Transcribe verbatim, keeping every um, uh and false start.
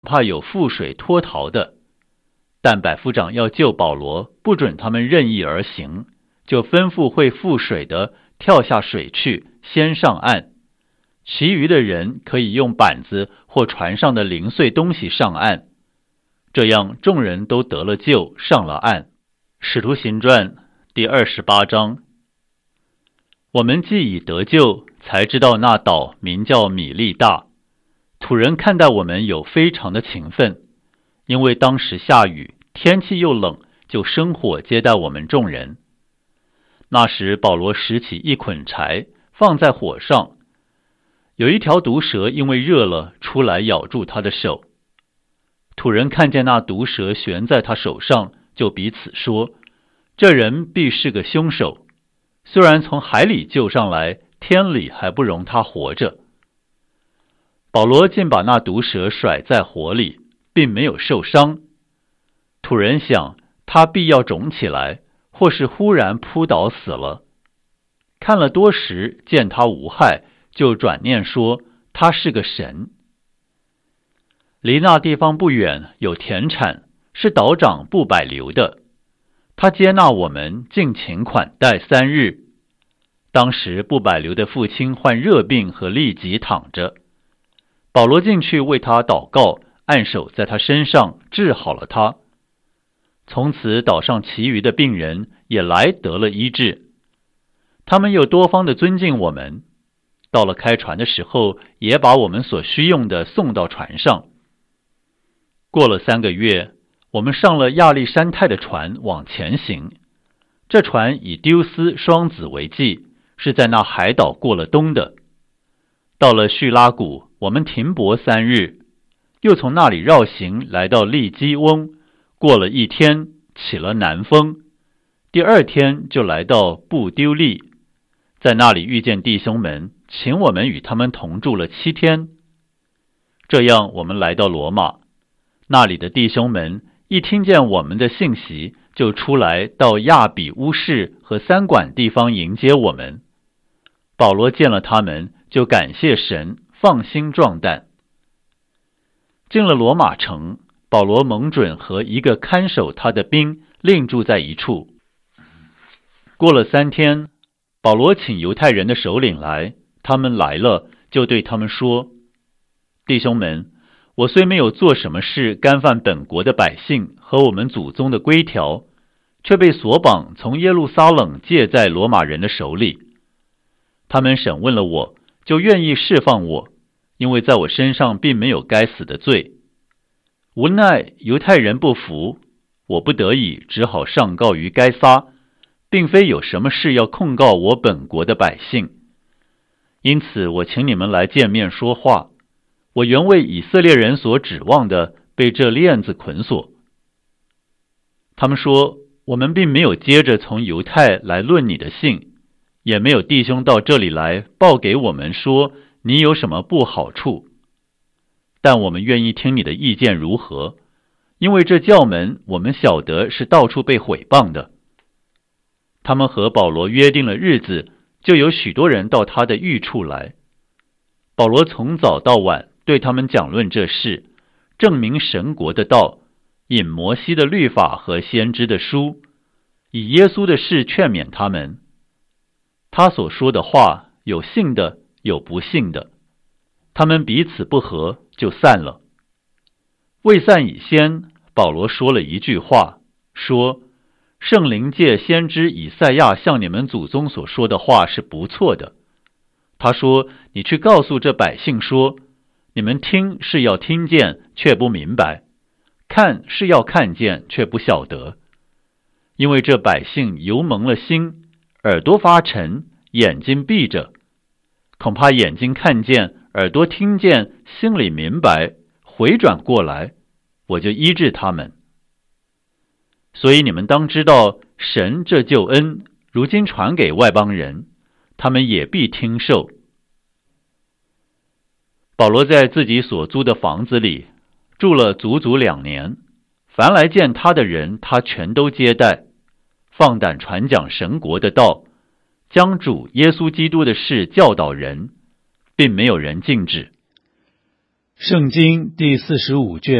怕有覆水脱逃的。但百夫长要救保罗，不准他们任意而行，就吩咐会覆水的跳下水去，先上岸。其余的人可以用板子或船上的零碎东西上岸。这样众人都得了救，上了岸。使徒行传第二十八章。我们既已得救，才知道那岛名叫米利大。土人看待我们有非常的勤奋，因为当时下雨，天气又冷，就生火接待我们众人。那时保罗拾起一捆柴，放在火上，有一条毒蛇因为热了，出来咬住他的手。土人看见那毒蛇悬在他手上，就彼此说，这人必是个凶手，虽然从海里救上来，天里还不容他活着。保罗竟把那毒蛇甩在火里，并没有受伤。土人想，他必要肿起来，或是忽然扑倒死了。看了多时，见他无害，就转念说，他是个神。离那地方不远，有田产，是岛长布百流的。他接纳我们，尽情款待三日。当时布百流的父亲患热病和痢疾躺着，保罗进去为他祷告，按手在他身上，治好了他。从此岛上其余的病人也来得了医治。他们又多方的尊敬我们，到了开船的时候，也把我们所需用的送到船上。过了三个月，我们上了亚历山泰的船往前行。这船以丢斯双子为记，是在那海岛过了冬的。到了叙拉古，我们停泊三日，又从那里绕行来到利基翁，过了一天，起了南风。第二天就来到布丢利，在那里遇见弟兄们，请我们与他们同住了七天。这样我们来到罗马，那里的弟兄们一听见我们的信息，就出来到亚比乌市和三馆地方迎接我们。保罗见了他们，就感谢神，放心壮胆。进了罗马城，保罗蒙准和一个看守他的兵另住在一处。过了三天，保罗请犹太人的首领来，他们来了，就对他们说，弟兄们，我虽没有做什么事干犯本国的百姓和我们祖宗的规条，却被索绑从耶路撒冷借在罗马人的手里。他们审问了我，就愿意释放我，因为在我身上并没有该死的罪。无奈犹太人不服，我不得已只好上告于该撒，并非有什么事要控告我本国的百姓。因此我请你们来见面说话。我原为以色列人所指望的，被这链子捆锁。他们说，我们并没有接着从犹太来论你的信，也没有弟兄到这里来报给我们说你有什么不好处。但我们愿意听你的意见如何，因为这教门我们晓得是到处被毁谤的。他们和保罗约定了日子，就有许多人到他的寓处来。保罗从早到晚对他们讲论这事，证明神国的道，引摩西的律法和先知的书，以耶稣的事劝勉他们。他所说的话，有信的，有不信的。他们彼此不和，就散了。未散以先，保罗说了一句话，说，圣灵借先知以赛亚向你们祖宗所说的话是不错的。他说，你去告诉这百姓说，你们听是要听见，却不明白；看是要看见，却不晓得。因为这百姓油蒙了心，耳朵发沉，眼睛闭着，恐怕眼睛看见，耳朵听见，心里明白，回转过来，我就医治他们。所以你们当知道，神这救恩如今传给外邦人，他们也必听受。保罗在自己所租的房子里住了足足两年，凡来见他的人，他全都接待，放胆传讲神国的道，将主耶稣基督的事教导人，并没有人禁止。 圣经第四十五卷。